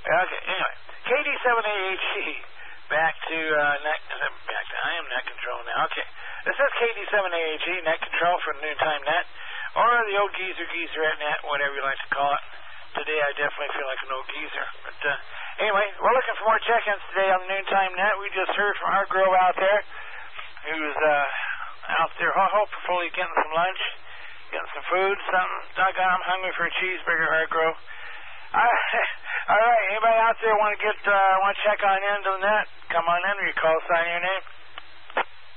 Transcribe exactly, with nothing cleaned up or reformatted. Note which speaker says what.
Speaker 1: Okay, anyway. K D seven A H E. Back to, uh, net, back to, I am net control now. Okay. This is K D seven A H E, net control for Noontime Net, or the old geezer, geezerette net, whatever you like to call it. Today I definitely feel like an old geezer. But, uh, anyway, we're looking for more check-ins today on the Noontime Net. We just heard from our Grove out there, who's, uh, out there, hopefully getting some lunch, getting some food, something. Doggone, I'm hungry for a cheeseburger, Hargrove. All right. All right, anybody out there want to get, uh, want to check on into the net? Come on in, or you call sign your name.